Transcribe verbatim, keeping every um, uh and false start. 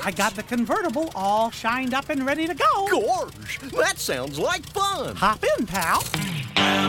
I got the convertible all shined up and ready to go. Gosh, that sounds like fun. Hop in, pal.